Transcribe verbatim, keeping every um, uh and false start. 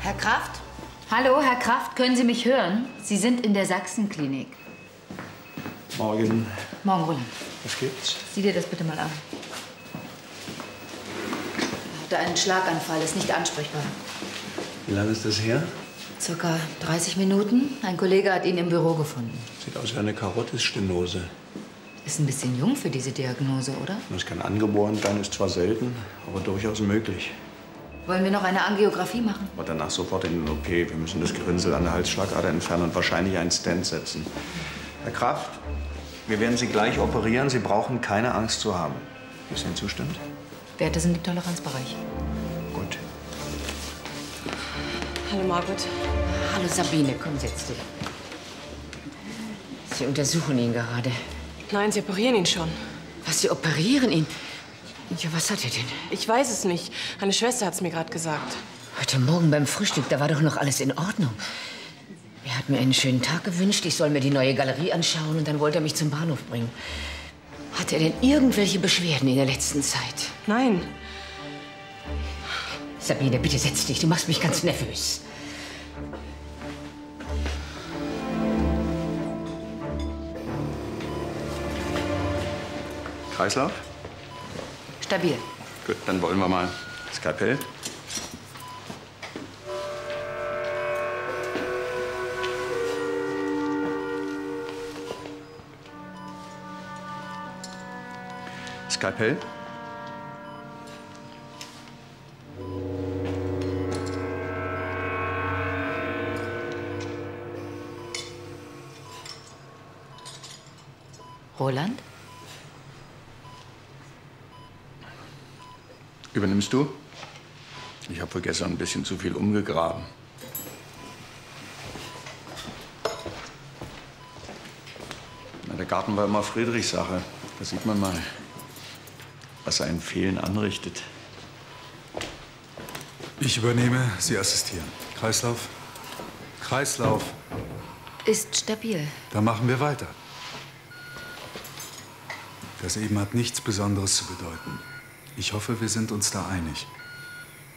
Herr Kraft? Hallo, Herr Kraft, können Sie mich hören? Sie sind in der Sachsenklinik. Morgen. Morgen, Roland. Was gibt's? Sieh dir das bitte mal an. Er hatte einen Schlaganfall, ist nicht ansprechbar. Wie lange ist das her? Circa dreißig Minuten. Ein Kollege hat ihn im Büro gefunden. Sieht aus wie eine Karotisstenose. Ist ein bisschen jung für diese Diagnose, oder? Das kann angeboren sein, ist zwar selten, aber durchaus möglich. Wollen wir noch eine Angiografie machen? Aber danach sofort in den O P. Wir müssen das Gerinnsel an der Halsschlagader entfernen und wahrscheinlich einen Stent setzen. Herr Kraft, wir werden Sie gleich operieren. Sie brauchen keine Angst zu haben. Ist Ihnen zustimmt? Werte sind im Toleranzbereich. Gut. Hallo, Margot. Hallo, Sabine. Komm, setz dich. Sie untersuchen ihn gerade. Nein, Sie operieren ihn schon. Was, Sie operieren ihn? Ja, was hat er denn? Ich weiß es nicht. Eine Schwester hat es mir gerade gesagt. Heute Morgen beim Frühstück, da war doch noch alles in Ordnung. Er hat mir einen schönen Tag gewünscht, ich soll mir die neue Galerie anschauen und dann wollte er mich zum Bahnhof bringen. Hat er denn irgendwelche Beschwerden in der letzten Zeit? Nein. Sabine, bitte setz dich, du machst mich ganz nervös. Kreislauf? Stabil. Gut, dann wollen wir mal. Skalpell. Skalpell. Roland? Übernimmst du? Ich habe wohl gestern ein bisschen zu viel umgegraben. Na, der Garten war immer Friedrichs Sache. Da sieht man mal, was ein Fehlen anrichtet. Ich übernehme, Sie assistieren. Kreislauf. Kreislauf. Ist stabil. Dann machen wir weiter. Das eben hat nichts Besonderes zu bedeuten. Ich hoffe, wir sind uns da einig.